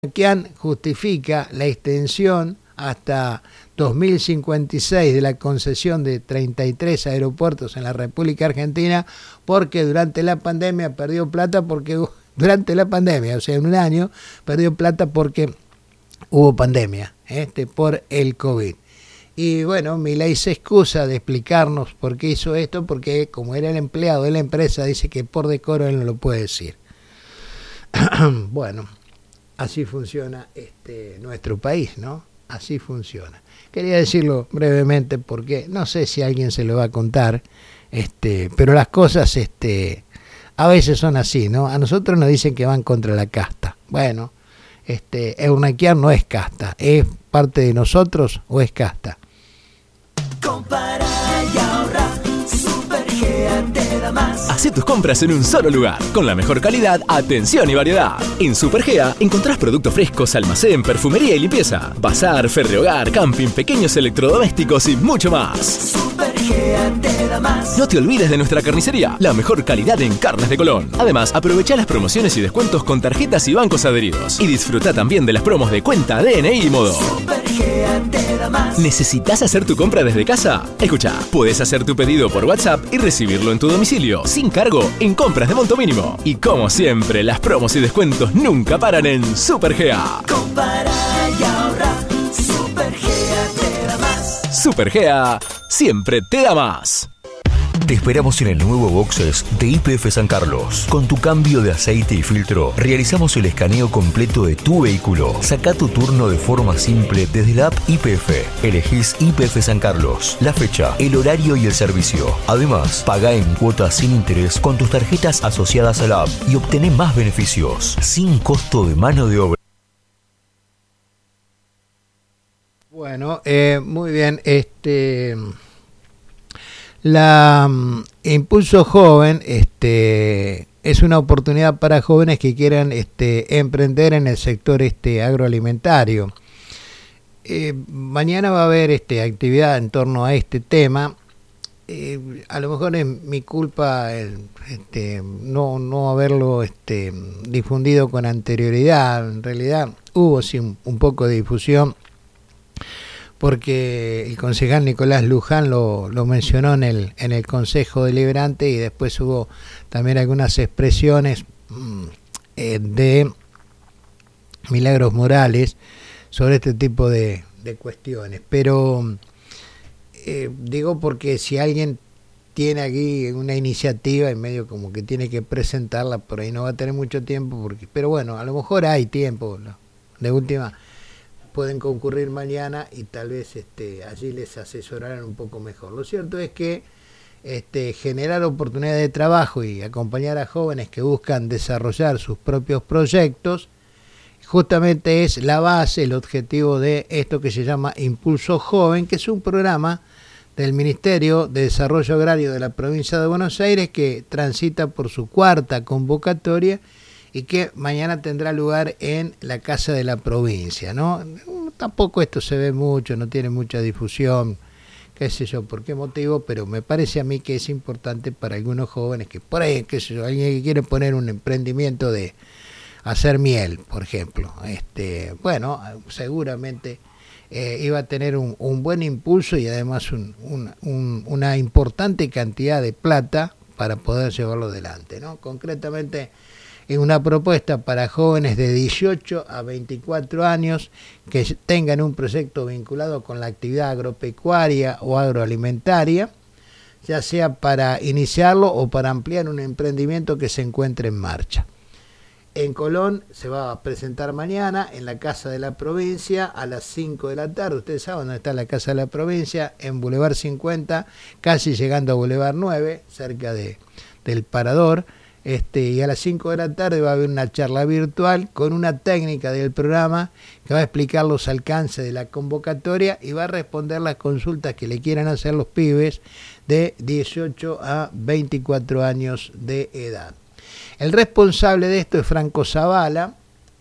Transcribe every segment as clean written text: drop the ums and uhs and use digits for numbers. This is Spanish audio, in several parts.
Kian justifica la extensión hasta 2056 de la concesión de 33 aeropuertos en la República Argentina porque durante la pandemia perdió plata durante la pandemia, o sea, en un año perdió plata porque hubo pandemia, por el COVID. Y bueno, Milei se excusa de explicarnos por qué hizo esto, porque como era el empleado de la empresa, dice que por decoro él no lo puede decir. Bueno, así funciona nuestro país, ¿no? Así funciona. Quería decirlo brevemente porque no sé si alguien se lo va a contar, pero las cosas a veces son así, ¿no? A nosotros nos dicen que van contra la casta. Bueno, eurnequear no es casta, ¿es parte de nosotros o es casta? Compara y ahorra, Supergea te da más. Hacé tus compras en un solo lugar, con la mejor calidad, atención y variedad. En Supergea encontrás productos frescos, almacén, perfumería y limpieza, bazar, ferrehogar, camping, pequeños electrodomésticos y mucho más. Supergea te da más. No te olvides de nuestra carnicería, la mejor calidad en carnes de Colón. Además, aprovecha las promociones y descuentos con tarjetas y bancos adheridos. Y disfruta también de las promos de cuenta, DNI y modo. Supergea te da más. ¿Necesitas hacer tu compra desde casa? Escucha, puedes hacer tu pedido por WhatsApp y recibirlo en tu domicilio, sin cargo, en compras de monto mínimo. Y como siempre, las promos y descuentos nunca paran en Supergea. Compara y ahorra, Supergea te da más. Supergea siempre te da más. Te esperamos en el nuevo boxes de YPF San Carlos. Con tu cambio de aceite y filtro, realizamos el escaneo completo de tu vehículo. Saca tu turno de forma simple desde la app YPF. Elegís YPF San Carlos, la fecha, el horario y el servicio. Además, paga en cuotas sin interés con tus tarjetas asociadas a la app y obtené más beneficios, sin costo de mano de obra. Bueno, muy bien, la Impulso Joven es una oportunidad para jóvenes que quieran emprender en el sector agroalimentario. Mañana va a haber actividad en torno a este tema. A lo mejor es mi culpa no haberlo difundido con anterioridad. En realidad hubo sí un poco de difusión, porque el concejal Nicolás Luján lo mencionó en el Consejo Deliberante, y después hubo también algunas expresiones de Milagros Morales sobre este tipo de cuestiones. Pero digo porque si alguien tiene aquí una iniciativa y medio como que tiene que presentarla, por ahí no va a tener mucho tiempo, pero bueno, a lo mejor hay tiempo, ¿no? De última pueden concurrir mañana y tal vez allí les asesorarán un poco mejor. Lo cierto es que generar oportunidades de trabajo y acompañar a jóvenes que buscan desarrollar sus propios proyectos justamente es la base, el objetivo de esto que se llama Impulso Joven, que es un programa del Ministerio de Desarrollo Agrario de la provincia de Buenos Aires que transita por su cuarta convocatoria y que mañana tendrá lugar en la Casa de la Provincia, ¿no? Tampoco esto se ve mucho, no tiene mucha difusión, qué sé yo, por qué motivo, pero me parece a mí que es importante para algunos jóvenes que por ahí, qué sé yo, alguien que quiere poner un emprendimiento de hacer miel, por ejemplo, bueno, seguramente iba a tener un buen impulso y además una importante cantidad de plata para poder llevarlo adelante, ¿no? Concretamente, es una propuesta para jóvenes de 18 a 24 años que tengan un proyecto vinculado con la actividad agropecuaria o agroalimentaria, ya sea para iniciarlo o para ampliar un emprendimiento que se encuentre en marcha. En Colón se va a presentar mañana en la Casa de la Provincia a las 5 de la tarde. Ustedes saben dónde está la Casa de la Provincia, en Boulevard 50, casi llegando a Boulevard 9, cerca del Parador. Y a las 5 de la tarde va a haber una charla virtual con una técnica del programa que va a explicar los alcances de la convocatoria y va a responder las consultas que le quieran hacer los pibes de 18 a 24 años de edad. El responsable de esto es Franco Zavala.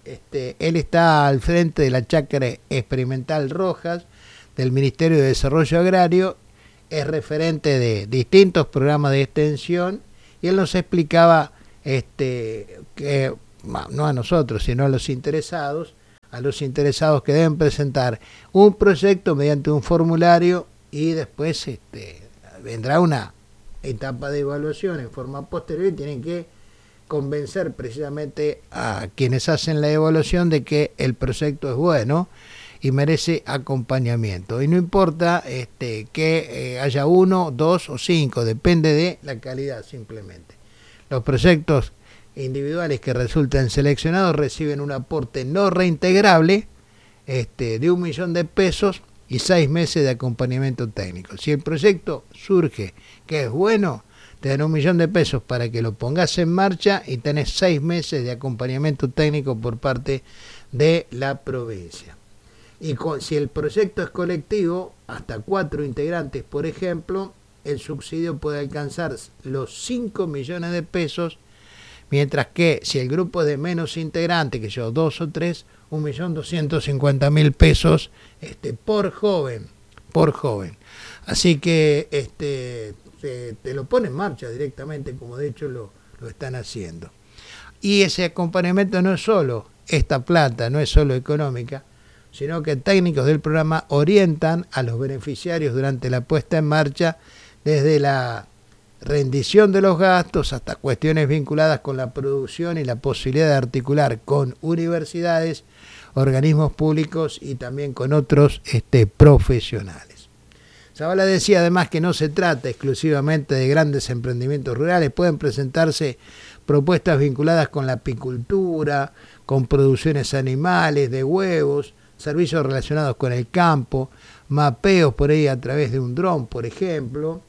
Él está al frente de la Chacra Experimental Rojas del Ministerio de Desarrollo Agrario, es referente de distintos programas de extensión, y él nos explicaba que no a nosotros, sino a los interesados, a los interesados que deben presentar un proyecto mediante un formulario y después vendrá una etapa de evaluación en forma posterior y tienen que convencer precisamente a quienes hacen la evaluación de que el proyecto es bueno y merece acompañamiento. Y no importa que haya 1, 2 o 5, depende de la calidad simplemente. Los proyectos individuales que resulten seleccionados reciben un aporte no reintegrable de 1.000.000 de pesos y 6 meses de acompañamiento técnico. Si el proyecto surge que es bueno, te dan 1.000.000 de pesos para que lo pongas en marcha y tenés 6 meses de acompañamiento técnico por parte de la provincia. Y si el proyecto es colectivo, hasta 4 integrantes, por ejemplo, el subsidio puede alcanzar los 5 millones de pesos, mientras que si el grupo es de menos integrantes, que yo 2 o 3, 1.250.000 pesos por joven. Así que te lo pone en marcha directamente, como de hecho lo están haciendo. Y ese acompañamiento no es solo esta plata, no es solo económica, sino que técnicos del programa orientan a los beneficiarios durante la puesta en marcha, desde la rendición de los gastos hasta cuestiones vinculadas con la producción y la posibilidad de articular con universidades, organismos públicos y también con otros profesionales. Zavala decía además que no se trata exclusivamente de grandes emprendimientos rurales, pueden presentarse propuestas vinculadas con la apicultura, con producciones animales, de huevos, servicios relacionados con el campo, mapeos por ahí a través de un dron, por ejemplo,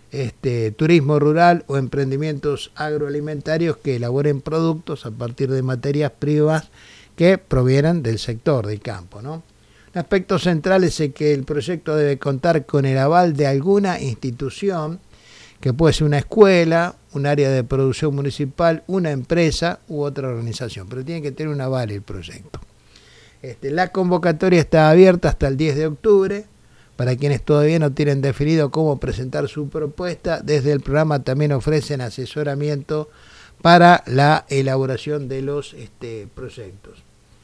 turismo rural o emprendimientos agroalimentarios que elaboren productos a partir de materias primas que provienan del sector del campo, ¿no? Un aspecto central es que el proyecto debe contar con el aval de alguna institución, que puede ser una escuela, un área de producción municipal, una empresa u otra organización, pero tiene que tener un aval el proyecto. La convocatoria está abierta hasta el 10 de octubre. Para quienes todavía no tienen definido cómo presentar su propuesta, desde el programa también ofrecen asesoramiento para la elaboración de los proyectos.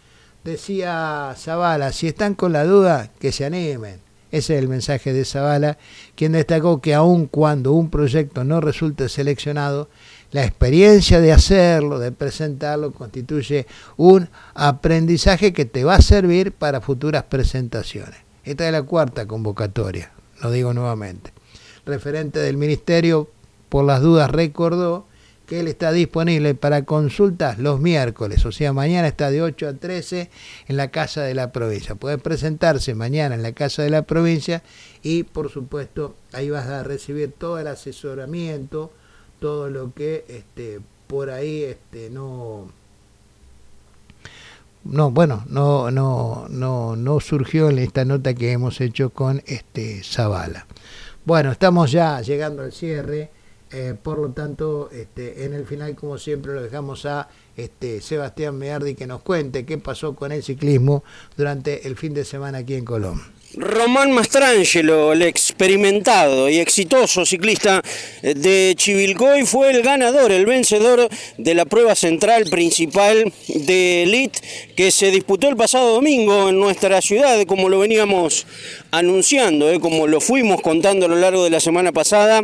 Decía Zavala, si están con la duda, que se animen. Ese es el mensaje de Zavala, quien destacó que aun cuando un proyecto no resulte seleccionado, la experiencia de hacerlo, de presentarlo, constituye un aprendizaje que te va a servir para futuras presentaciones. Esta es la 4ª convocatoria, lo digo nuevamente. El referente del Ministerio, por las dudas, recordó que él está disponible para consultas los miércoles, o sea, mañana está de 8 a 13 en la Casa de la Provincia. Puede presentarse mañana en la Casa de la Provincia y, por supuesto, ahí vas a recibir todo el asesoramiento, todo lo que por ahí no surgió en esta nota que hemos hecho con Zavala. Bueno, estamos ya llegando al cierre, por lo tanto, en el final, como siempre, lo dejamos a Sebastián Meardi que nos cuente qué pasó con el ciclismo durante el fin de semana aquí en Colón. Román Mastrangelo, el experimentado y exitoso ciclista de Chivilcoy, fue el ganador, el vencedor de la prueba central principal de Elite que se disputó el pasado domingo en nuestra ciudad, como lo veníamos anunciando, como lo fuimos contando a lo largo de la semana pasada.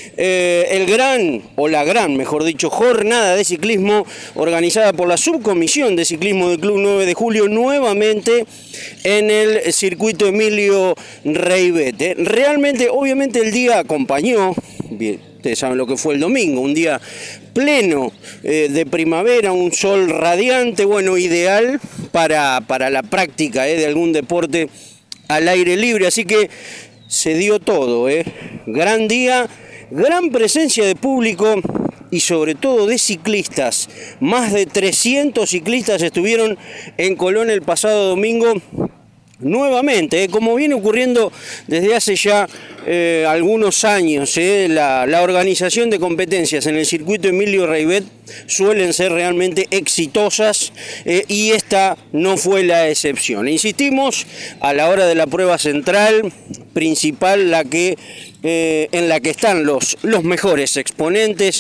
La gran jornada de ciclismo organizada por la subcomisión de ciclismo del Club 9 de Julio, nuevamente en el circuito Emilio Reibet. Realmente, obviamente, el día acompañó, bien, ustedes saben lo que fue el domingo, un día pleno de primavera, un sol radiante, ideal para la práctica de algún deporte al aire libre, así que se dio todo, gran día, gran presencia de público y sobre todo de ciclistas. Más de 300 ciclistas estuvieron en Colón el pasado domingo nuevamente, como viene ocurriendo desde hace ya algunos años. La organización de competencias en el circuito Emilio Reibet suelen ser realmente exitosas y esta no fue la excepción. Insistimos, a la hora de la prueba central principal, en la que están los mejores exponentes,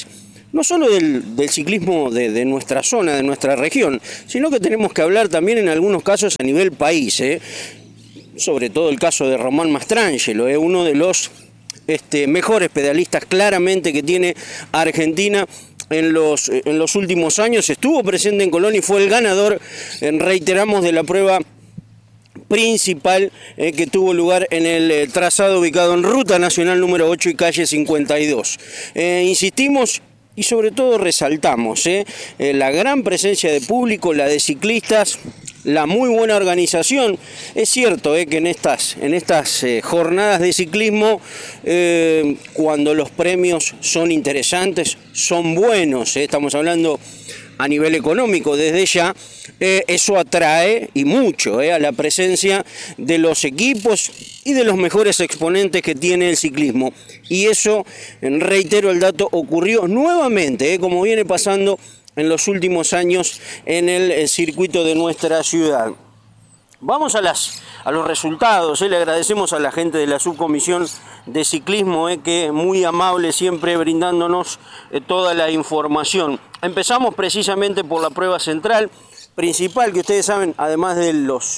no solo del ciclismo de nuestra zona, de nuestra región, sino que tenemos que hablar también en algunos casos a nivel país, sobre todo el caso de Román Mastrangelo, uno de los mejores pedalistas claramente que tiene Argentina en los últimos años. Estuvo presente en Colón y fue el ganador, reiteramos, de la prueba principal que tuvo lugar en el trazado ubicado en Ruta Nacional número 8 y calle 52. Insistimos y sobre todo resaltamos la gran presencia de público, la de ciclistas, la muy buena organización. Es cierto que en estas jornadas de ciclismo, cuando los premios son interesantes, son buenos, estamos hablando a nivel económico desde ya, eso atrae y mucho a la presencia de los equipos y de los mejores exponentes que tiene el ciclismo. Y eso, reitero el dato, ocurrió nuevamente, como viene pasando en los últimos años en el circuito de nuestra ciudad. Vamos a los resultados. Le agradecemos a la gente de la subcomisión de ciclismo, que es muy amable siempre brindándonos toda la información. Empezamos precisamente por la prueba central principal, que ustedes saben, además de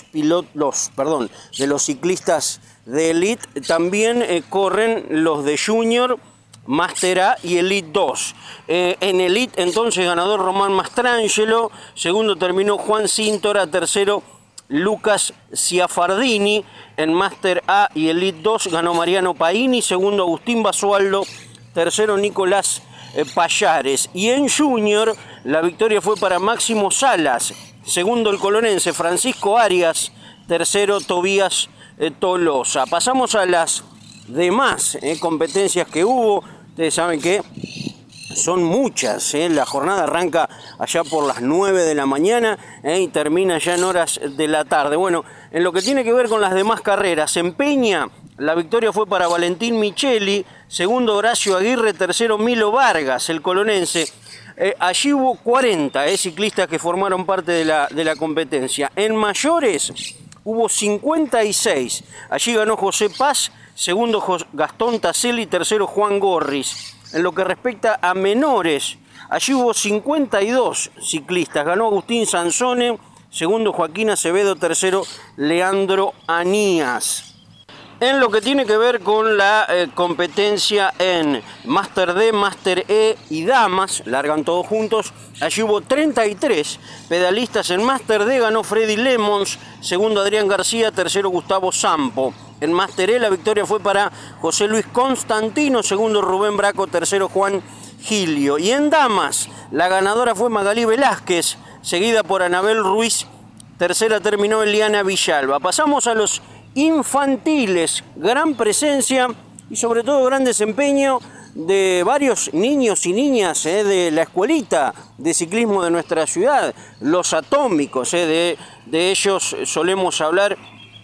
de los ciclistas de Elite, también corren los de Junior, Master A y Elite 2. En Elite entonces ganador Román Mastrangelo, segundo terminó Juan Cintora, tercero Lucas Ciafardini. En Master A y Elite 2 ganó Mariano Paini, segundo Agustín Basualdo, tercero Nicolás Payares. Y en Junior la victoria fue para Máximo Salas, segundo el colonense Francisco Arias, tercero Tobías Tolosa. Pasamos a las demás competencias que hubo. Ustedes saben que son muchas, la jornada arranca allá por las 9 de la mañana y termina ya en horas de la tarde. Bueno, en lo que tiene que ver con las demás carreras, en Peña la victoria fue para Valentín Micheli, segundo Horacio Aguirre, tercero Milo Vargas, el colonense. Allí hubo 40 ciclistas que formaron parte de la competencia. En mayores hubo 56. Allí ganó José Paz, segundo Gastón Taselli, tercero Juan Gorris. En lo que respecta a menores, allí hubo 52 ciclistas. Ganó Agustín Sansone, segundo Joaquín Acevedo, tercero Leandro Anías. En lo que tiene que ver con la competencia en Master D, Master E y Damas, largan todos juntos, allí hubo 33 pedalistas. En Master D ganó Freddy Lemons, segundo Adrián García, tercero Gustavo Sampo. En Master E la victoria fue para José Luis Constantino, segundo Rubén Braco, tercero Juan Gilio. Y en Damas la ganadora fue Magalí Velázquez, seguida por Anabel Ruiz, tercera terminó Eliana Villalba. Pasamos a los infantiles, gran presencia y sobre todo gran desempeño de varios niños y niñas de la escuelita de ciclismo de nuestra ciudad, los atómicos, de ellos solemos hablar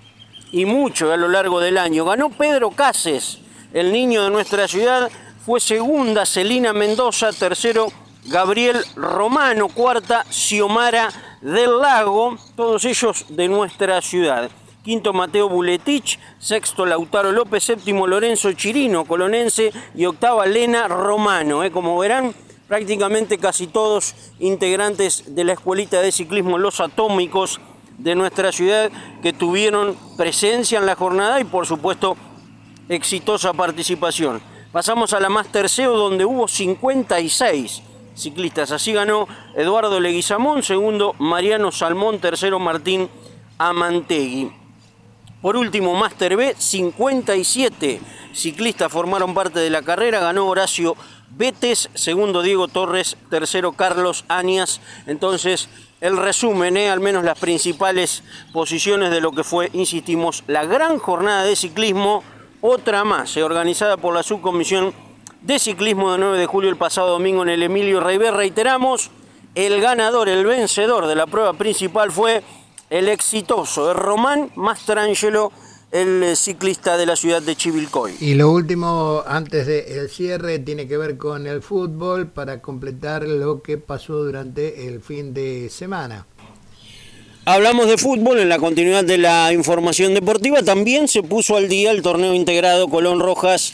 y mucho a lo largo del año. Ganó Pedro Cases, el niño de nuestra ciudad, fue segunda Celina Mendoza, tercero Gabriel Romano, cuarta Xiomara del Lago, todos ellos de nuestra ciudad. Quinto Mateo Buletich, sexto Lautaro López, séptimo Lorenzo Chirino, colonense, y octava Lena Romano. Como verán, prácticamente casi todos integrantes de la escuelita de ciclismo Los Atómicos de nuestra ciudad, que tuvieron presencia en la jornada y por supuesto exitosa participación. Pasamos a la Master CEO, donde hubo 56 ciclistas. Así ganó Eduardo Leguizamón, segundo Mariano Salmón, tercero Martín Amantegui. Por último, Master B, 57 ciclistas formaron parte de la carrera. Ganó Horacio Betes, segundo Diego Torres, tercero Carlos Añas. Entonces, el resumen, al menos las principales posiciones de lo que fue, insistimos, la gran jornada de ciclismo, otra más, organizada por la subcomisión de ciclismo de 9 de julio el pasado domingo en el Emilio Reibé. Reiteramos, el ganador, el vencedor de la prueba principal fue el exitoso Román Mastrangelo, el ciclista de la ciudad de Chivilcoy. Y lo último, antes del cierre, tiene que ver con el fútbol, para completar lo que pasó durante el fin de semana. Hablamos de fútbol en la continuidad de la información deportiva. También se puso al día el torneo integrado Colón Rojas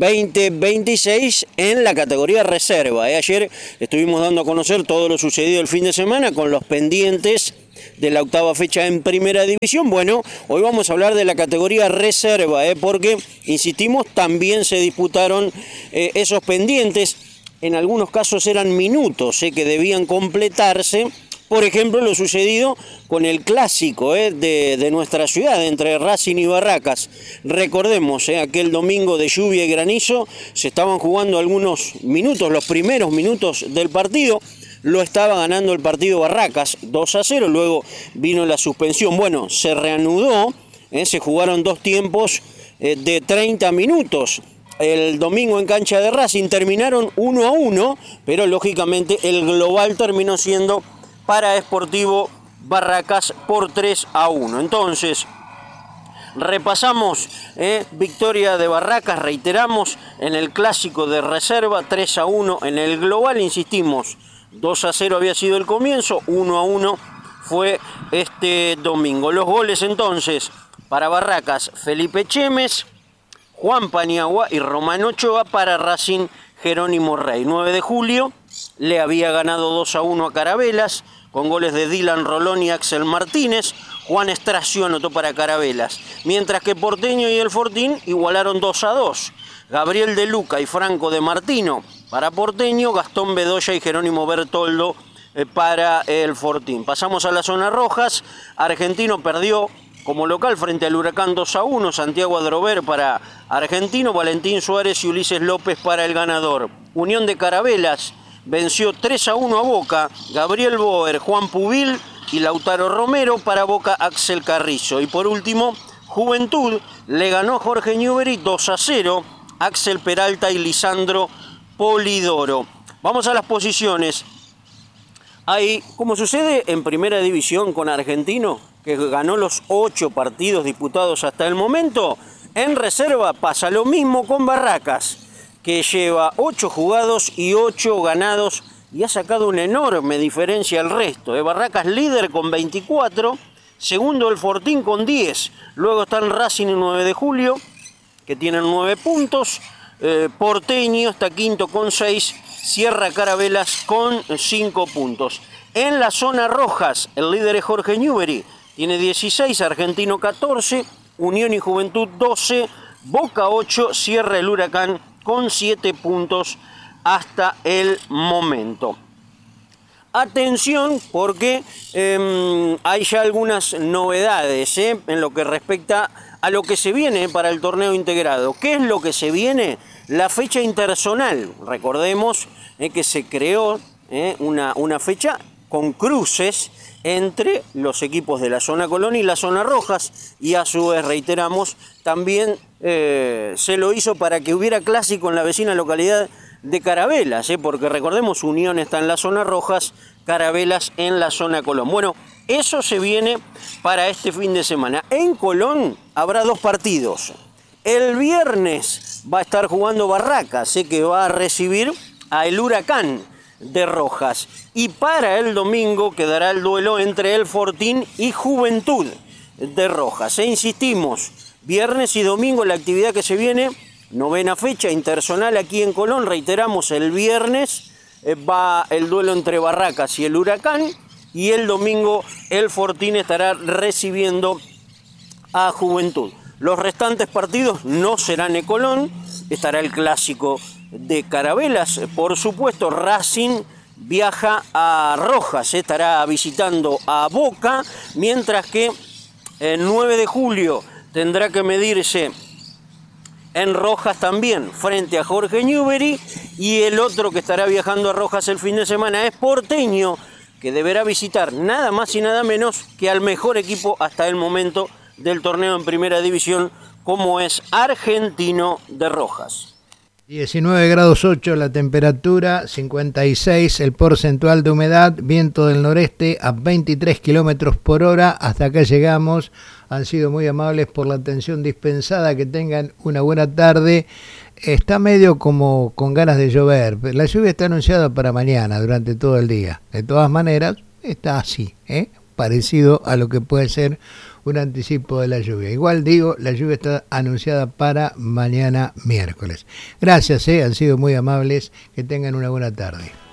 2026 en la categoría reserva. Ayer estuvimos dando a conocer todo lo sucedido el fin de semana con los pendientes de la octava fecha en primera división. Bueno, hoy vamos a hablar de la categoría reserva, porque, insistimos, también se disputaron esos pendientes. En algunos casos eran minutos que debían completarse. Por ejemplo, lo sucedido con el clásico de nuestra ciudad, entre Racing y Barracas. Recordemos, aquel domingo de lluvia y granizo, se estaban jugando algunos minutos, los primeros minutos del partido. Lo estaba ganando el partido Barracas 2-0, luego vino la suspensión. Bueno, se reanudó, se jugaron 2 tiempos de 30 minutos. El domingo en cancha de Racing terminaron 1-1, pero lógicamente el global terminó siendo para Sportivo Barracas por 3-1. Entonces, repasamos victoria de Barracas, reiteramos, en el clásico de reserva, 3-1 en el global, insistimos, 2-0 había sido el comienzo, 1-1 fue este domingo. Los goles entonces para Barracas, Felipe Chemes, Juan Paniagua y Román Ochoa. Para Racing, Jerónimo Rey. 9 de julio le había ganado 2-1 a Carabelas, con goles de Dylan Rolón y Axel Martínez. Juan Estracio anotó para Carabelas, mientras que Porteño y el Fortín igualaron 2-2. Gabriel de Luca y Franco de Martino para Porteño, Gastón Bedoya y Jerónimo Bertoldo para el Fortín. Pasamos a las zonas rojas. Argentino perdió como local frente al Huracán 2-1, Santiago Adrover para Argentino, Valentín Suárez y Ulises López para el ganador. Unión de Carabelas venció 3-1 a Boca, Gabriel Boer, Juan Pubil y Lautaro Romero. Para Boca, Axel Carrizo. Y por último, Juventud le ganó a Jorge Newbery 2-0, Axel Peralta y Lisandro Polidoro. Vamos a las posiciones. Hay, como sucede en primera división con Argentino, que ganó los 8 partidos disputados hasta el momento, en reserva pasa lo mismo con Barracas, que lleva 8 jugados y 8 ganados y ha sacado una enorme diferencia al resto. Barracas líder con 24, segundo el Fortín con 10, luego están Racing y 9 de julio, que tienen 9 puntos, Porteño está quinto con 6, cierra Carabelas con 5 puntos. En las zonas rojas, el líder es Jorge Newbery, tiene 16, Argentino 14, Unión y Juventud 12, Boca 8, cierra el Huracán con 7 puntos hasta el momento. Atención, porque hay ya algunas novedades en lo que respecta a lo que se viene para el torneo integrado. ¿Qué es lo que se viene? La fecha interzonal. Recordemos que se creó una fecha con cruces entre los equipos de la zona Colón y la zona Rojas, y a su vez, reiteramos, también se lo hizo para que hubiera clásico en la vecina localidad de Carabelas, porque recordemos, Unión está en la zona Rojas, Carabelas en la zona Colón. Bueno, eso se viene para este fin de semana. En Colón habrá 2 partidos. El viernes va a estar jugando Barracas, que va a recibir a el Huracán de Rojas. Y para el domingo quedará el duelo entre el Fortín y Juventud de Rojas. Insistimos, viernes y domingo la actividad que se viene, 9ª fecha interzonal aquí en Colón. Reiteramos, el viernes va el duelo entre Barracas y el Huracán, y el domingo el Fortín estará recibiendo a Juventud. Los restantes partidos no serán en Colón, estará el clásico de Carabelas, por supuesto. Racing viaja a Rojas, estará visitando a Boca, mientras que el 9 de julio tendrá que medirse en Rojas también frente a Jorge Newbery, y el otro que estará viajando a Rojas el fin de semana es Porteño, que deberá visitar nada más y nada menos que al mejor equipo hasta el momento del torneo en primera división, como es Argentino de Rojas. 19 grados 8 la temperatura, 56 el porcentual de humedad, viento del noreste a 23 kilómetros por hora. Hasta acá llegamos. Han sido muy amables por la atención dispensada. Que tengan una buena tarde. Está medio como con ganas de llover. La lluvia está anunciada para mañana durante todo el día. De todas maneras, está así, parecido a lo que puede ser un anticipo de la lluvia. Igual digo, la lluvia está anunciada para mañana miércoles. Gracias, han sido muy amables, que tengan una buena tarde.